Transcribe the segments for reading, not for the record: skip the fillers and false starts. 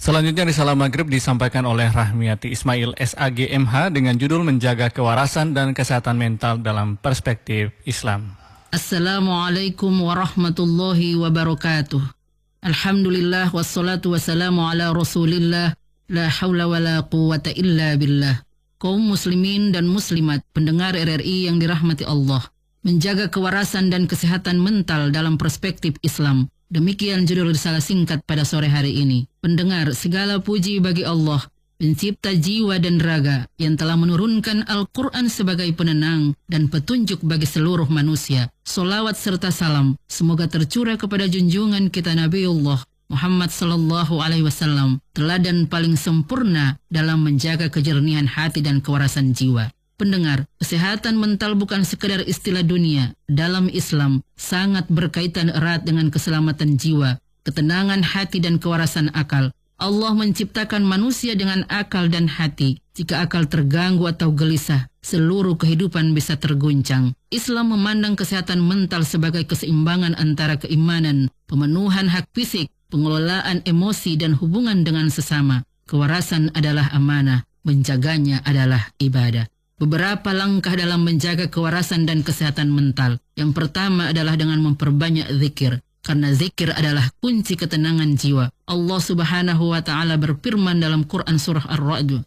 Selanjutnya di Salam Maghrib disampaikan oleh Rahmiati Ismail SAG MH dengan judul Menjaga Kewarasan dan Kesehatan Mental dalam Perspektif Islam. Assalamualaikum warahmatullahi wabarakatuh. Alhamdulillah wassalatu wassalamu ala rasulillah. La hawla wa la quwata illa billah. Kaum muslimin dan muslimat pendengar RRI yang dirahmati Allah, menjaga kewarasan dan kesehatan mental dalam perspektif Islam. Demikian judul risalah singkat pada sore hari ini. Pendengar, segala puji bagi Allah, pencipta jiwa dan raga, yang telah menurunkan Al-Quran sebagai penenang dan petunjuk bagi seluruh manusia. Solawat serta salam semoga tercurah kepada junjungan kita Nabiullah Muhammad sallallahu alaihi wasallam, teladan paling sempurna dalam menjaga kejernihan hati dan kewarasan jiwa. Pendengar, kesehatan mental bukan sekedar istilah dunia. Dalam Islam, sangat berkaitan erat dengan keselamatan jiwa, ketenangan hati dan kewarasan akal. Allah menciptakan manusia dengan akal dan hati. Jika akal terganggu atau gelisah, seluruh kehidupan bisa terguncang. Islam memandang kesehatan mental sebagai keseimbangan antara keimanan, pemenuhan hak fisik, pengelolaan emosi dan hubungan dengan sesama. Kewarasan adalah amanah, menjaganya adalah ibadah. Beberapa langkah dalam menjaga kewarasan dan kesehatan mental. Yang pertama adalah dengan memperbanyak zikir. Karena zikir adalah kunci ketenangan jiwa. Allah subhanahu wa ta'ala berfirman dalam Quran surah Ar-Ra'd.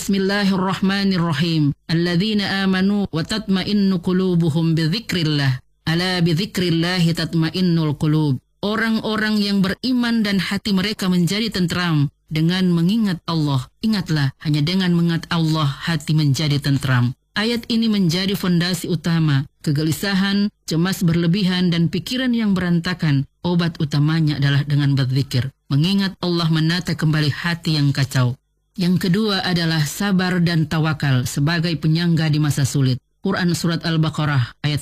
Bismillahirrahmanirrahim. Alladzina amanu wa tatma'innu qulubuhum bizikrillah. Ala bizikrillahi tatma'innul qulub. Orang-orang yang beriman dan hati mereka menjadi tentram dengan mengingat Allah. Ingatlah, hanya dengan mengingat Allah hati menjadi tentram. Ayat ini menjadi fondasi utama. Kegelisahan, cemas berlebihan, dan pikiran yang berantakan. Obat utamanya adalah dengan berzikir. Mengingat Allah menata kembali hati yang kacau. Yang kedua adalah sabar dan tawakal sebagai penyangga di masa sulit. Quran Surat Al-Baqarah ayat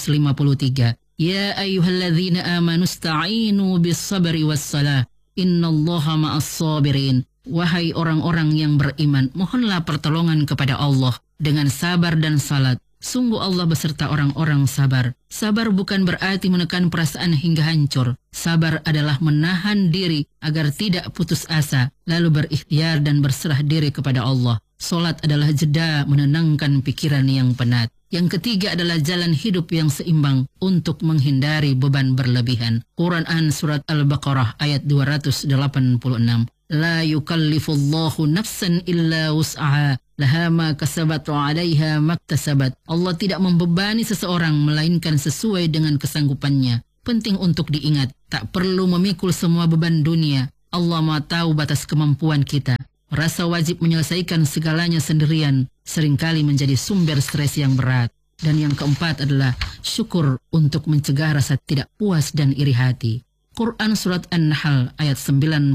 153. Ya ayyuhalladzina amanu sta'inu bis sabri was salah. Innallaha ma'as sabirin. Wahai orang-orang yang beriman, mohonlah pertolongan kepada Allah dengan sabar dan salat. Sungguh Allah beserta orang-orang sabar. Sabar bukan berarti menekan perasaan hingga hancur. Sabar adalah menahan diri agar tidak putus asa, lalu berikhtiar dan berserah diri kepada Allah. Salat adalah jeda menenangkan pikiran yang penat. Yang ketiga adalah jalan hidup yang seimbang untuk menghindari beban berlebihan. Quran Surat Al-Baqarah ayat 286. La yukallifullahu nafsan illa wus'aha. Laha ma kasabat wa 'alaiha maktasabat. Allah tidak membebani seseorang melainkan sesuai dengan kesanggupannya. Penting untuk diingat, tak perlu memikul semua beban dunia. Allah Maha tahu batas kemampuan kita. Rasa wajib menyelesaikan segalanya sendirian seringkali menjadi sumber stres yang berat. Dan yang keempat adalah syukur untuk mencegah rasa tidak puas dan iri hati. Quran Surat An-Nahl ayat 97.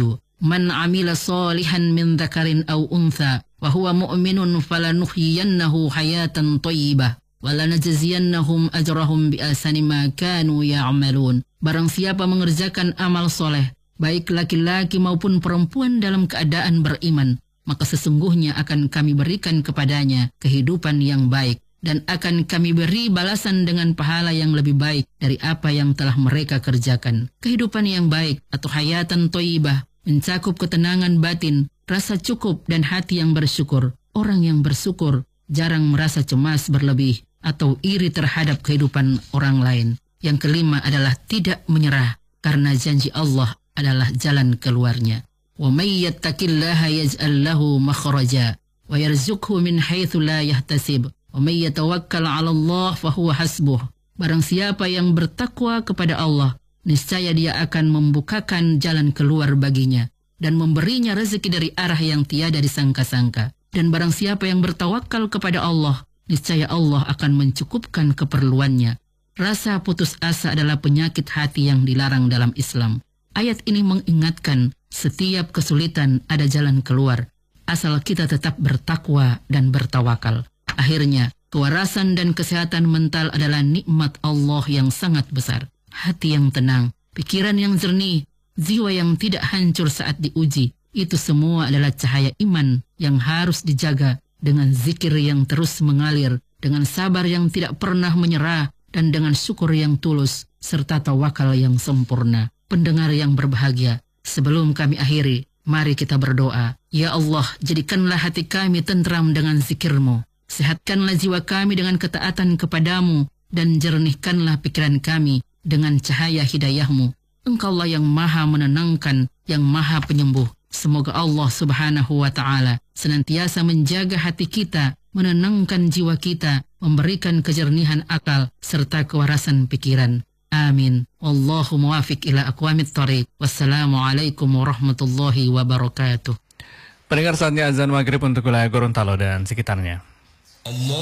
Man amila salihan min dzakarin aw untha wa huwa mu'minun falanuhyiyannahu hayatan thayyibah wa lanajziyannahum ajrahum bi ahsani ma kanu ya'malun. Barang siapa mengerjakan amal soleh, baik laki-laki maupun perempuan dalam keadaan beriman, maka sesungguhnya akan kami berikan kepadanya kehidupan yang baik, dan akan kami beri balasan dengan pahala yang lebih baik dari apa yang telah mereka kerjakan. Kehidupan yang baik atau hayatan thayyibah mencakup ketenangan batin, rasa cukup, dan hati yang bersyukur. Orang yang bersyukur jarang merasa cemas berlebih atau iri terhadap kehidupan orang lain. Yang kelima adalah tidak menyerah, karena janji Allah adalah jalan keluarnya. Wa may yattaqillaha yaj'al lahu makhraja wa yarzuqhu min haitsu la yahtasib wa may yatawakkal 'ala Allah fa huwa hasbuh. Barang siapa yang bertakwa kepada Allah, niscaya dia akan membukakan jalan keluar baginya dan memberinya rezeki dari arah yang tiada disangka-sangka. Dan barang siapa yang bertawakal kepada Allah, niscaya Allah akan mencukupkan keperluannya. Rasa putus asa adalah penyakit hati yang dilarang dalam Islam. Ayat ini mengingatkan setiap kesulitan ada jalan keluar, asal kita tetap bertakwa dan bertawakal. Akhirnya, kewarasan dan kesehatan mental adalah nikmat Allah yang sangat besar. Hati yang tenang, pikiran yang jernih, jiwa yang tidak hancur saat diuji, itu semua adalah cahaya iman yang harus dijaga dengan zikir yang terus mengalir, dengan sabar yang tidak pernah menyerah, dan dengan syukur yang tulus, serta tawakal yang sempurna. Pendengar yang berbahagia, sebelum kami akhiri, Mari kita berdoa. Ya Allah, jadikanlah hati kami tentram dengan zikir-Mu. Sehatkanlah jiwa kami dengan ketaatan kepadamu, dan jernihkanlah pikiran kami dengan cahaya hidayah-Mu. Engkaulah yang maha menenangkan, yang maha penyembuh. Semoga Allah Subhanahu wa Ta'ala senantiasa menjaga hati kita, menenangkan jiwa kita, memberikan kejernihan akal, serta kewarasan pikiran. Amin. Wallahu muwafiq ila aqwamit thoriq. Wassalamualaikum warahmatullahi wabarakatuh. Pendengar, saatnya azan maghrib untuk wilayah Gorontalo dan sekitarnya.